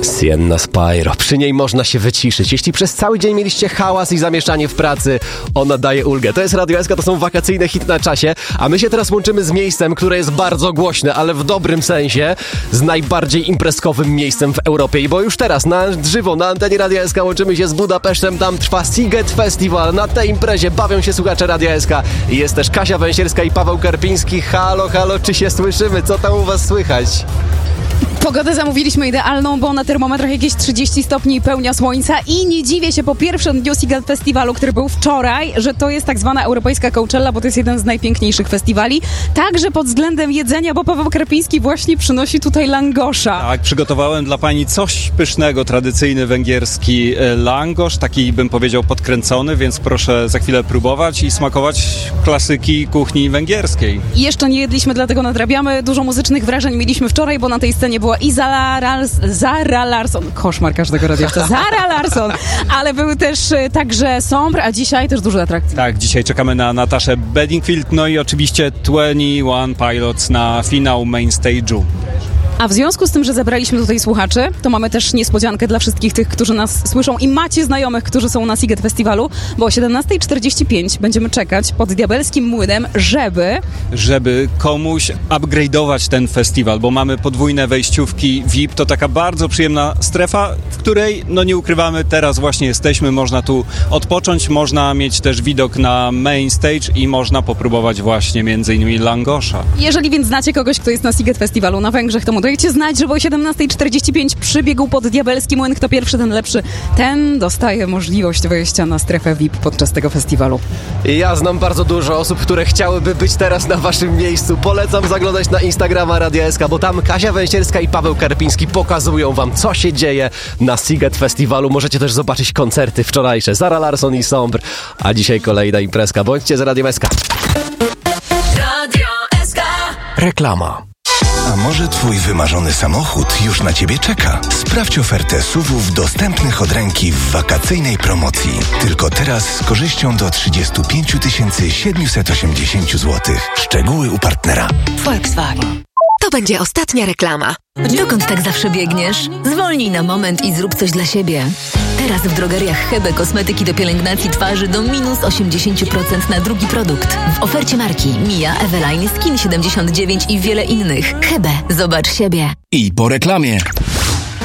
Sienna Spyro. Przy niej można się wyciszyć. Jeśli przez cały dzień mieliście hałas i zamieszanie w pracy, ona daje ulgę. To jest Radio SK, to są wakacyjne hity na czasie, a my się teraz łączymy z miejscem, które jest bardzo głośne, ale w dobrym sensie, z najbardziej imprezkowym miejscem w Europie. Bo już teraz na żywo, na antenie Radio SK łączymy się z Budapesztem. Tam trwa Sziget Festival. Na tej imprezie bawią się słuchacze Radio SK. I jest też Kasia Węsierska i Paweł Karpiński. Halo, halo, czy się słyszymy? Co tam u was słychać? Pogodę zamówiliśmy idealną, bo na termometrach jakieś 30 stopni i pełnia słońca i nie dziwię się po pierwszym dniu Sziget Festiwalu, który był wczoraj, że to jest tak zwana europejska Coachella, bo to jest jeden z najpiękniejszych festiwali. Także pod względem jedzenia, bo Paweł Karpiński właśnie przynosi tutaj langosza. Tak, przygotowałem dla pani coś pysznego, tradycyjny węgierski langosz, taki bym powiedział podkręcony, więc proszę za chwilę próbować i smakować klasyki kuchni węgierskiej. I jeszcze nie jedliśmy, dlatego nadrabiamy. Dużo muzycznych wrażeń mieliśmy wczoraj, bo na tej scenie była i Zara Larsson, koszmar każdego radiowca, Zara Larsson, ale były też także Sombr, a dzisiaj też dużo atrakcji. Tak, dzisiaj czekamy na Nataszę Bedingfield, no i oczywiście 21 Pilots na finał main stage'u. A w związku z tym, że zebraliśmy tutaj słuchaczy, to mamy też niespodziankę dla wszystkich tych, którzy nas słyszą i macie znajomych, którzy są na Sziget Festiwalu, bo o 17:45 będziemy czekać pod Diabelskim Młynem, żeby komuś upgrade'ować ten festiwal, bo mamy podwójne wejściówki VIP, to taka bardzo przyjemna strefa, w której, no nie ukrywamy, teraz właśnie jesteśmy, można tu odpocząć, można mieć też widok na main stage i można popróbować właśnie między innymi langosza. Jeżeli więc znacie kogoś, kto jest na Sziget Festiwalu na Węgrzech, to mu dajcie znać, że o 17:45 przybiegł pod Diabelski Młyn. Kto pierwszy, ten lepszy. Ten dostaje możliwość wejścia na strefę VIP podczas tego festiwalu. Ja znam bardzo dużo osób, które chciałyby być teraz na waszym miejscu. Polecam zaglądać na Instagrama Radia SK, bo tam Kasia Węsierska i Paweł Karpiński pokazują wam, co się dzieje na Sziget Festiwalu. Możecie też zobaczyć koncerty wczorajsze. Zara Larsson i Sombr, a dzisiaj kolejna imprezka. Bądźcie z Radiem SK. Radio SK. Reklama. A może twój wymarzony samochód już na ciebie czeka? Sprawdź ofertę SUV-ów dostępnych od ręki w wakacyjnej promocji. Tylko teraz z korzyścią do 35 780 zł. Szczegóły u partnera. Volkswagen. To będzie ostatnia reklama. Dokąd tak zawsze biegniesz? Zwolnij na moment i zrób coś dla siebie. Teraz w drogeriach Hebe kosmetyki do pielęgnacji twarzy do minus 80% na drugi produkt. W ofercie marki Mia, Eveline, Skin 79 i wiele innych. Hebe, zobacz siebie. I po reklamie.